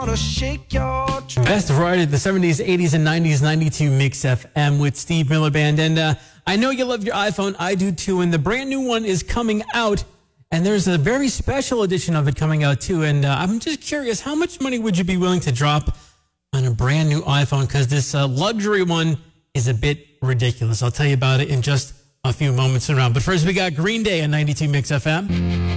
Best variety of the 70s, 80s, and 90s, 92 Mix FM with Steve Miller Band. And I know you love your iPhone. I do too. And the brand new one is coming out. And there's a very special edition of it coming out too. And I'm just curious, how much money would you be willing to drop on a brand new iPhone? Because this luxury one is a bit ridiculous. I'll tell you about it in just a few moments around. But first, we got Green Day on 92 Mix FM.